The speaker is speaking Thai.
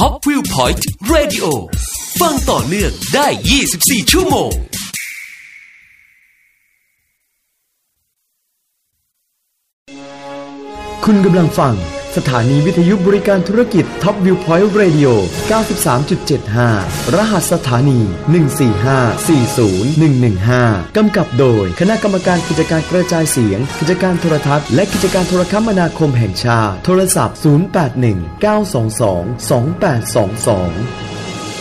Top View Point Radio ฟังต่อเนื่องได้24ชั่วโมงคุณกำลังฟังสถานีวิทยุบริการธุรกิจ Top View Point Radio 93.75 รหัสสถานี 145401115 กำกับโดยคณะกรรมการกิจการกระจายเสียงกิจการโทรทัศน์และกิจการโทรคมนาคมแห่งชาติโทรศัพท์ 081 922 2822